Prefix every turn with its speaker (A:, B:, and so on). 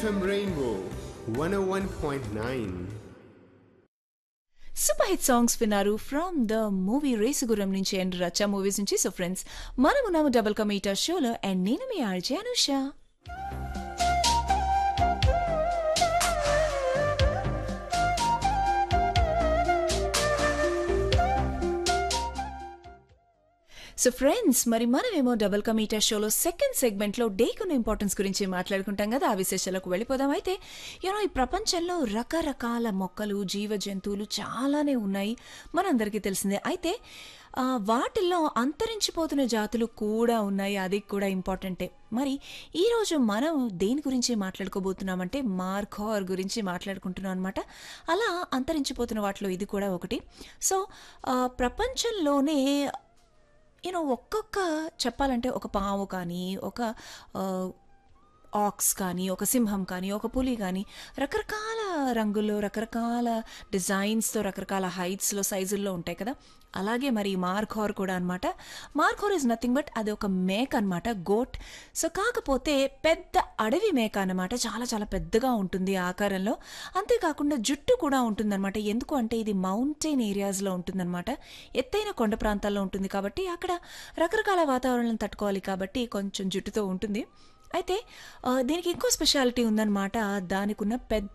A: FM Rainbow 101.9.
B: Super hit songs విన్నారు from the movie రేసుగురం నుంచి and రచ్చా movies నుంచి. So friends, మనమున్నాము double కమీటా షోలో and నేను మీ ఆర్జే అనుష. సో ఫ్రెండ్స్, మరి మనమేమో డబుల్ కమీటా షోలో సెకండ్ సెగ్మెంట్లో డేకున్న ఇంపార్టెన్స్ గురించి మాట్లాడుకుంటాం కదా. ఆ విశేషాలకు వెళ్ళిపోదాం. అయితే ఈ ప్రపంచంలో రకరకాల మొక్కలు, జీవ జంతువులు చాలానే ఉన్నాయి, మనందరికీ తెలిసిందే. అయితే వాటిల్లో అంతరించిపోతున్న జాతులు కూడా ఉన్నాయి, అది కూడా ఇంపార్టెంటే. మరి ఈరోజు మనం దేని గురించి మాట్లాడుకోబోతున్నామంటే మార్ఖోర్ గురించి మాట్లాడుకుంటున్నాం అనమాట. అలా అంతరించిపోతున్న వాటిలో ఇది కూడా ఒకటి. సో ప్రపంచంలోనే ఒక్కొక్క చెప్పాలంటే ఒక పాము కానీ, ఒక ఆక్స్ కానీ, ఒక సింహం కానీ, ఒక పులి కానీ, రకరకాల రంగుల్లో, రకరకాల డిజైన్స్తో, రకరకాల హైట్స్లో, సైజుల్లో ఉంటాయి కదా. అలాగే మరి మార్ఖోర్ కూడా అనమాట. మార్ఖోర్ ఈజ్ నథింగ్ బట్ అది ఒక మేక అనమాట, గోట్. సో కాకపోతే పెద్ద అడవి మేక అనమాట, చాలా చాలా పెద్దగా ఉంటుంది ఆకారంలో. అంతేకాకుండా జుట్టు కూడా ఉంటుందన్నమాట. ఎందుకు అంటే ఇది మౌంటైన్ ఏరియాస్లో ఉంటుందన్నమాట, ఎత్తైన కొండ ప్రాంతాల్లో ఉంటుంది కాబట్టి అక్కడ రకరకాల వాతావరణం తట్టుకోవాలి కాబట్టి కొంచెం జుట్టుతో ఉంటుంది. అయితే దీనికి ఇంకో స్పెషాలిటీ ఉందన్నమాట. దానికి ఉన్న పెద్ద